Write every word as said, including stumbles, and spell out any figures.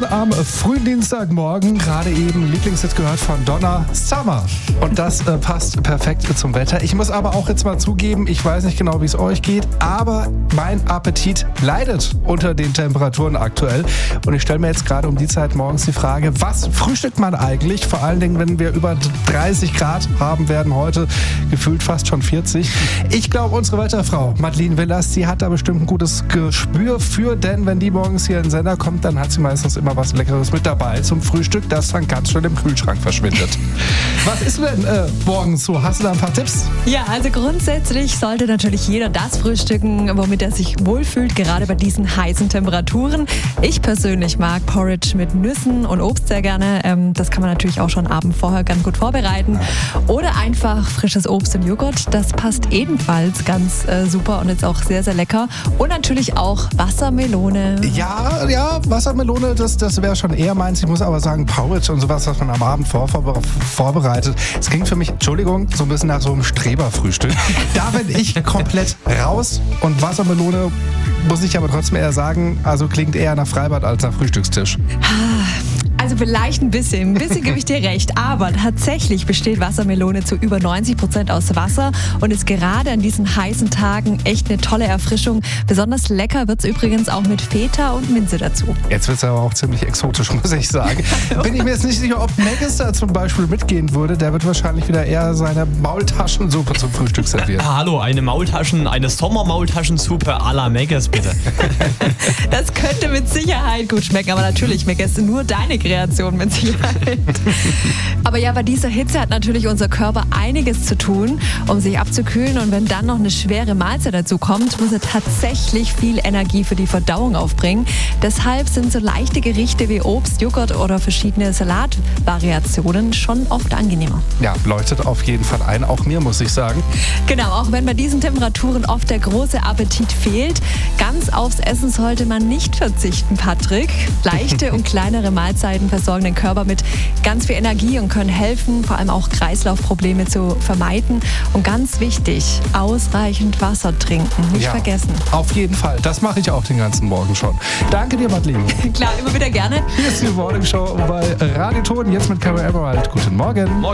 Ton am frühen Dienstagmorgen. Gerade eben Lieblingshit gehört von Donna, Summer. Und das äh, passt perfekt zum Wetter. Ich muss aber auch jetzt mal zugeben, ich weiß nicht genau, wie es euch geht, aber mein Appetit leidet unter den Temperaturen aktuell. Und ich stelle mir jetzt gerade um die Zeit morgens die Frage, was frühstückt man eigentlich? Vor allen Dingen, wenn wir über dreißig Grad haben werden heute, gefühlt fast schon vierzig. Ich glaube, unsere Wetterfrau Madeleine Villas, die hat da bestimmt ein gutes Gespür für, denn wenn die morgens hier in den Sender kommt, dann hat sie meistens immer was Leckeres mit dabei zum Frühstück, das dann ganz schnell im Kühlschrank verschwindet. Was ist denn äh, morgens so? Hast du da ein paar Tipps? Ja, also grundsätzlich sollte natürlich jeder das frühstücken, womit er sich wohlfühlt, gerade bei diesen heißen Temperaturen. Ich persönlich mag Porridge mit Nüssen und Obst sehr gerne. Ähm, das kann man natürlich auch schon Abend vorher ganz gut vorbereiten. Oder einfach frisches Obst und Joghurt. Das passt ebenfalls ganz äh, super und ist auch sehr, sehr lecker. Und natürlich auch Wassermelone. Ja, ja, Wassermelone, das, das wäre schon eher meins. Ich muss aber sagen, Porridge und sowas, was man am Abend vor, vor, vorbereitet. Es klingt für mich, Entschuldigung, so ein bisschen nach so einem Streberfrühstück. Da bin ich komplett raus. Und Wassermelone, muss ich aber trotzdem eher sagen, also klingt eher nach Freibad als nach Frühstückstisch. Also vielleicht ein bisschen, ein bisschen gebe ich dir recht, aber tatsächlich besteht Wassermelone zu über neunzig Prozent aus Wasser und ist gerade an diesen heißen Tagen echt eine tolle Erfrischung. Besonders lecker wird es übrigens auch mit Feta und Minze dazu. Jetzt wird es aber auch ziemlich exotisch, muss ich sagen. Bin ich mir jetzt nicht sicher, ob Maggis da zum Beispiel mitgehen würde. Der wird wahrscheinlich wieder eher seine Maultaschensuppe zum Frühstück servieren. Äh, hallo, eine Maultaschen, eine Sommermaultaschensuppe à la Maggis, bitte. Das könnte mit Sicherheit gut schmecken, aber natürlich, Maggis, nur deine Kreation mit Sicherheit. Aber ja, bei dieser Hitze hat natürlich unser Körper einiges zu tun, um sich abzukühlen. Und wenn dann noch eine schwere Mahlzeit dazu kommt, muss er tatsächlich viel Energie für die Verdauung aufbringen. Deshalb sind so leichte Gerichte wie Obst, Joghurt oder verschiedene Salatvariationen schon oft angenehmer. Ja, leuchtet auf jeden Fall ein, auch mir, muss ich sagen. Genau, auch wenn bei diesen Temperaturen oft der große Appetit fehlt, ganz aufs Essen sollte man nicht verzichten, Patrick. Leichte und kleinere Mahlzeiten versorgen den Körper mit ganz viel Energie und können helfen, vor allem auch Kreislaufprobleme zu vermeiden. Und ganz wichtig, ausreichend Wasser trinken, nicht Ja, vergessen. Auf jeden Fall. Das mache ich auch den ganzen Morgen schon. Danke dir, Madeleine. Klar, immer wieder gerne. Hier ist die Morning Show bei Radio Ton, jetzt mit Caro Emerald. Guten Morgen.